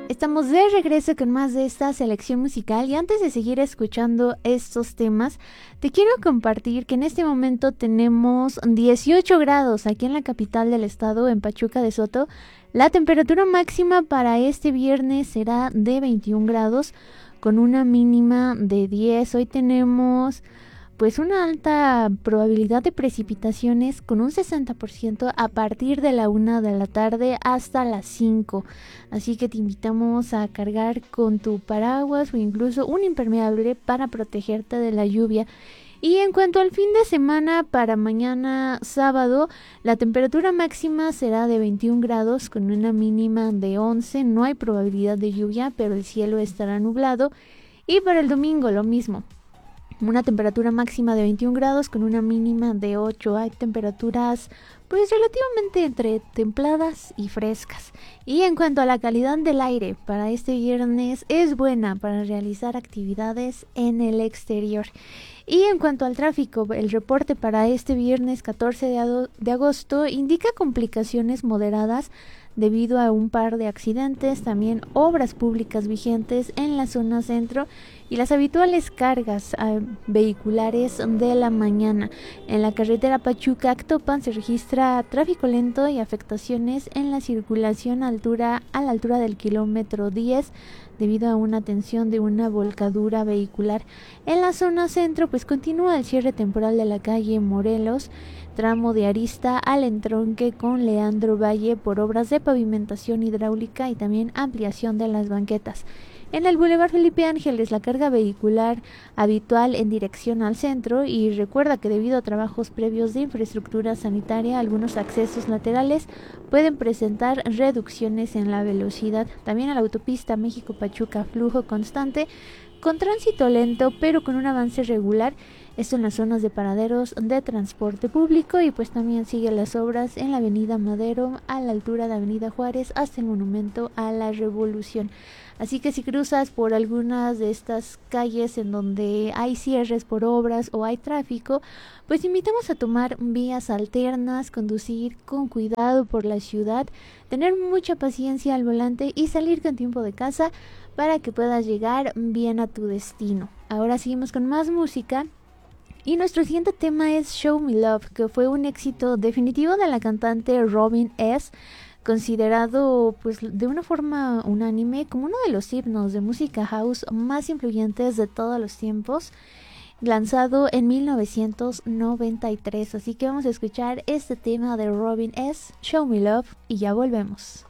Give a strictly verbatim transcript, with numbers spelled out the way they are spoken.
Estamos de regreso con más de esta selección musical y antes de seguir escuchando estos temas, te quiero compartir que en este momento tenemos dieciocho grados aquí en la capital del estado, en Pachuca de Soto. La temperatura máxima para este viernes será de veintiún grados con una mínima de diez. Hoy tenemos pues una alta probabilidad de precipitaciones con un sesenta por ciento a partir de la una de la tarde hasta las cinco. Así que te invitamos a cargar con tu paraguas o incluso un impermeable para protegerte de la lluvia. Y en cuanto al fin de semana, para mañana sábado, la temperatura máxima será de veintiún grados con una mínima de once. No hay probabilidad de lluvia, pero el cielo estará nublado. Y para el domingo lo mismo. Una temperatura máxima de veintiún grados con una mínima de ocho. Hay temperaturas pues relativamente entre templadas y frescas. Y en cuanto a la calidad del aire, para este viernes es buena para realizar actividades en el exterior. Y en cuanto al tráfico, el reporte para este viernes catorce de agosto indica complicaciones moderadas debido a un par de accidentes, también obras públicas vigentes en la zona centro y las habituales cargas eh, vehiculares de la mañana. En la carretera Pachuca-Actopan se registra tráfico lento y afectaciones en la circulación a, altura, a la altura del kilómetro diez debido a una tensión de una volcadura vehicular. En la zona centro pues continúa el cierre temporal de la calle Morelos, tramo de Arista al entronque con Leandro Valle por obras de pavimentación hidráulica y también ampliación de las banquetas. En el Boulevard Felipe Ángeles, la carga vehicular habitual en dirección al centro, y recuerda que debido a trabajos previos de infraestructura sanitaria, algunos accesos laterales pueden presentar reducciones en la velocidad. También a la autopista México-Pachuca, flujo constante, con tránsito lento pero con un avance regular, esto en las zonas de paraderos de transporte público, y pues también sigue las obras en la avenida Madero a la altura de avenida Juárez hasta el monumento a la Revolución. Así que si cruzas por algunas de estas calles en donde hay cierres por obras o hay tráfico, pues invitamos a tomar vías alternas, conducir con cuidado por la ciudad, tener mucha paciencia al volante y salir con tiempo de casa para que puedas llegar bien a tu destino. Ahora seguimos con más música. Y nuestro siguiente tema es Show Me Love, que fue un éxito definitivo de la cantante Robin S., considerado pues de una forma unánime como uno de los himnos de música house más influyentes de todos los tiempos, lanzado en mil novecientos noventa y tres. Así que vamos a escuchar este tema de Robin S., Show Me Love, y ya volvemos.